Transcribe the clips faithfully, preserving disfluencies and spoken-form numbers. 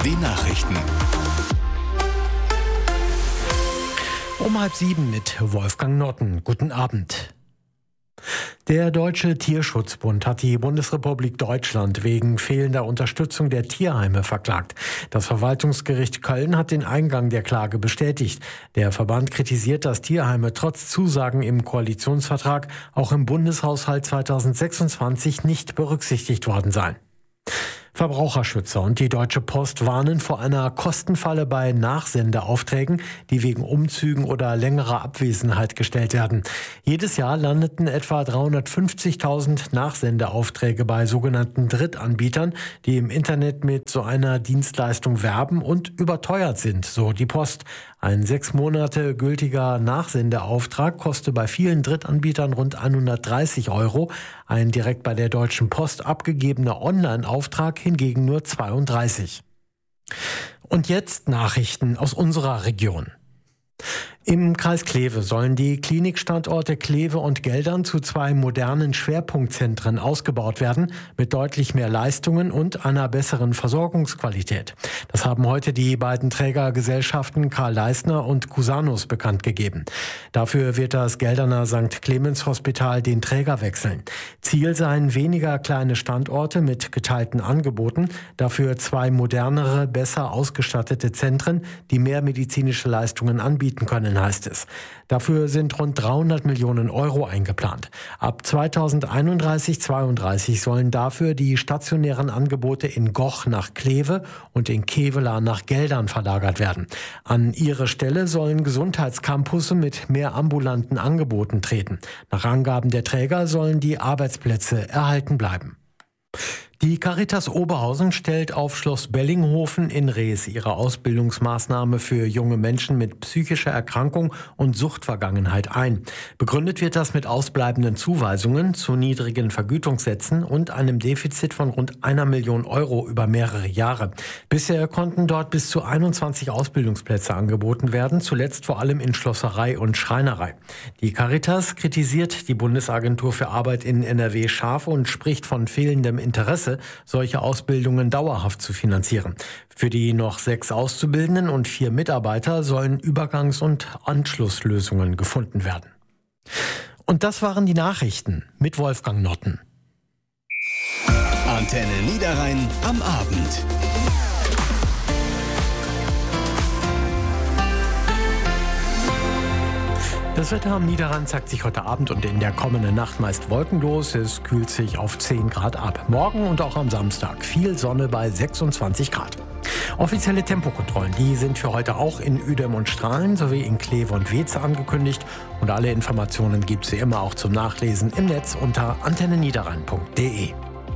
Die Nachrichten. Um halb sieben mit Wolfgang Notten. Guten Abend. Der Deutsche Tierschutzbund hat die Bundesrepublik Deutschland wegen fehlender Unterstützung der Tierheime verklagt. Das Verwaltungsgericht Köln hat den Eingang der Klage bestätigt. Der Verband kritisiert, dass Tierheime trotz Zusagen im Koalitionsvertrag auch im Bundeshaushalt zweitausendsechsundzwanzig nicht berücksichtigt worden seien. Verbraucherschützer und die Deutsche Post warnen vor einer Kostenfalle bei Nachsendeaufträgen, die wegen Umzügen oder längerer Abwesenheit gestellt werden. Jedes Jahr landeten etwa dreihundertfünfzigtausend Nachsendeaufträge bei sogenannten Drittanbietern, die im Internet mit so einer Dienstleistung werben und überteuert sind, so die Post. Ein sechs Monate gültiger Nachsendeauftrag kostet bei vielen Drittanbietern rund hundertdreißig Euro. Ein direkt bei der Deutschen Post abgegebener Online-Auftrag hingegen nur zweiunddreißig. Und jetzt Nachrichten aus unserer Region. Im Kreis Kleve sollen die Klinikstandorte Kleve und Geldern zu zwei modernen Schwerpunktzentren ausgebaut werden, mit deutlich mehr Leistungen und einer besseren Versorgungsqualität. Das haben heute die beiden Trägergesellschaften Karl Leisner und Cusanus bekannt gegeben. Dafür wird das Gelderner Sankt Clemens Hospital den Träger wechseln. Ziel seien weniger kleine Standorte mit geteilten Angeboten, dafür zwei modernere, besser ausgestattete Zentren, die mehr medizinische Leistungen anbieten können, heißt es. Dafür sind rund dreihundert Millionen Euro eingeplant. Ab zweitausendeinunddreißig zweiunddreißig sollen dafür die stationären Angebote in Goch nach Kleve und in Kevelaer nach Geldern verlagert werden. An ihre Stelle sollen Gesundheitscampusse mit mehr ambulanten Angeboten treten. Nach Angaben der Träger sollen die Arbeitsplätze erhalten bleiben. Die Caritas Oberhausen stellt auf Schloss Bellinghofen in Rees ihre Ausbildungsmaßnahme für junge Menschen mit psychischer Erkrankung und Suchtvergangenheit ein. Begründet wird das mit ausbleibenden Zuweisungen, zu niedrigen Vergütungssätzen und einem Defizit von rund einer Million Euro über mehrere Jahre. Bisher konnten dort bis zu einundzwanzig Ausbildungsplätze angeboten werden, zuletzt vor allem in Schlosserei und Schreinerei. Die Caritas kritisiert die Bundesagentur für Arbeit in N R W scharf und spricht von fehlendem Interesse, solche Ausbildungen dauerhaft zu finanzieren. Für die noch sechs Auszubildenden und vier Mitarbeiter sollen Übergangs- und Anschlusslösungen gefunden werden. Und das waren die Nachrichten mit Wolfgang Notten. Antenne Niederrhein am Abend. Das Wetter am Niederrhein zeigt sich heute Abend und in der kommenden Nacht meist wolkenlos. Es kühlt sich auf zehn Grad ab. Morgen und auch am Samstag viel Sonne bei sechsundzwanzig Grad. Offizielle Tempokontrollen, die sind für heute auch in Uedem und Strahlen sowie in Kleve und Weeze angekündigt. Und alle Informationen gibt es wie immer auch zum Nachlesen im Netz unter antenne niederrhein punkt de.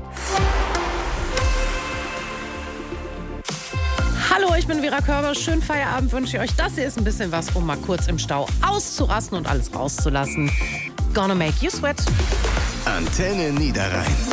Hallo, ich bin Vera Körber. Schönen Feierabend wünsche ich euch. Das hier ist ein bisschen was, um mal kurz im Stau auszurasten und alles rauszulassen. Gonna make you sweat. Antenne Niederrhein.